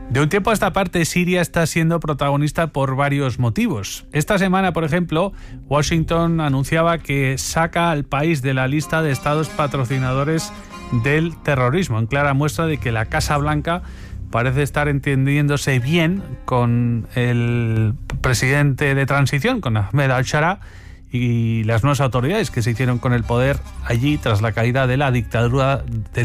De un tiempo a esta parte, Siria está siendo protagonista por varios motivos. Esta semana, por ejemplo, Washington anunciaba que saca al país de la lista de estados patrocinadores del terrorismo, en clara muestra de que la Casa Blanca parece estar entendiéndose bien con el presidente de transición, con Ahmed al-Sharaa, y las nuevas autoridades que se hicieron con el poder allí tras la caída de la dictadura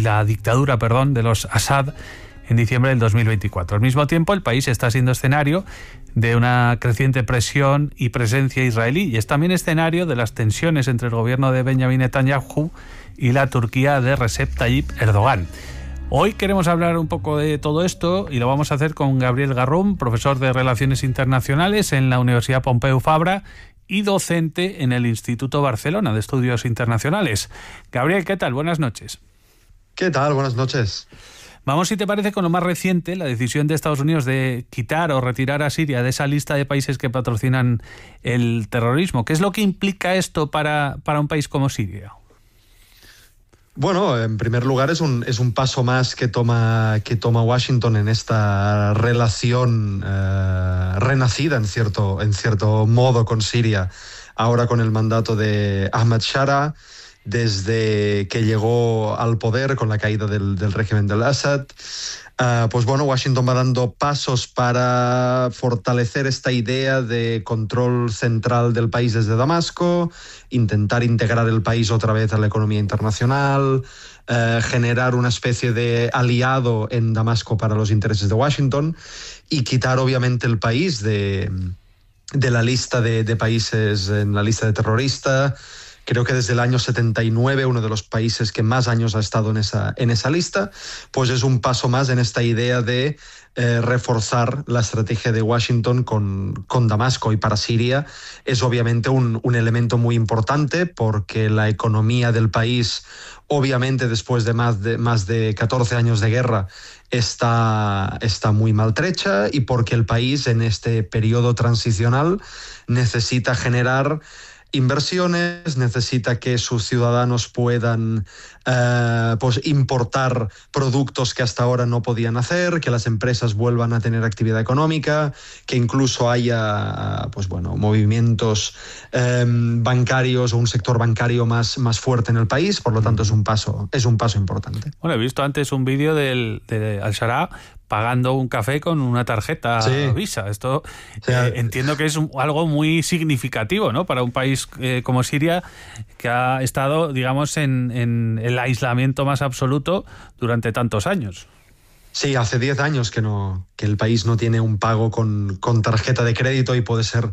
de los Assad en diciembre del 2024. Al mismo tiempo, el país está siendo escenario de una creciente presión y presencia israelí y es también escenario de las tensiones entre el gobierno de Benjamin Netanyahu y la Turquía de Recep Tayyip Erdogan. Hoy queremos hablar un poco de todo esto y lo vamos a hacer con Gabriel Garrón, profesor de Relaciones Internacionales en la Universidad Pompeu Fabra y docente en el Instituto Barcelona de Estudios Internacionales. Gabriel, ¿qué tal? Buenas noches. ¿Qué tal? Buenas noches. Vamos, si te parece, con lo más reciente, la decisión de Estados Unidos de quitar o retirar a Siria de esa lista de países que patrocinan el terrorismo. ¿Qué es lo que implica esto para un país como Siria? Bueno, en primer lugar es un paso más que toma Washington en esta relación renacida en cierto modo con Siria, ahora con el mandato de Ahmed al-Sharaa, desde que llegó al poder con la caída del régimen del Assad. Pues bueno, Washington va dando pasos para fortalecer esta idea de control central del país desde Damasco, intentar integrar el país otra vez a la economía internacional, generar una especie de aliado en Damasco para los intereses de Washington y quitar obviamente el país de la lista de países en la lista de terroristas. Creo que desde el año 79, uno de los países que más años ha estado en esa lista, pues es un paso más en esta idea de reforzar la estrategia de Washington con Damasco. Y para Siria es obviamente un elemento muy importante porque la economía del país, obviamente después de más de 14 años de guerra, está muy maltrecha y porque el país en este periodo transicional necesita generar inversiones, necesita que sus ciudadanos puedan pues importar productos que hasta ahora no podían hacer, que las empresas vuelvan a tener actividad económica, que incluso haya pues bueno, movimientos bancarios o un sector bancario más fuerte en el país. Por lo tanto es un paso importante. Bueno, he visto antes un vídeo de al-Sharaa pagando un café con una tarjeta Visa. Esto entiendo que es algo muy significativo, ¿no? Para un país como Siria, que ha estado, digamos, en el aislamiento más absoluto durante tantos años. Sí, hace 10 años que el país no tiene un pago con tarjeta de crédito y puede ser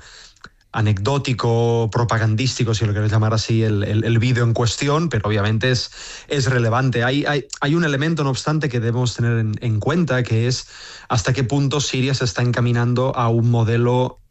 anecdótico, propagandístico, si lo queréis llamar así, el vídeo en cuestión, pero obviamente es relevante. Hay un elemento, no obstante, que debemos tener en cuenta, que es hasta qué punto Siria se está encaminando a un modelo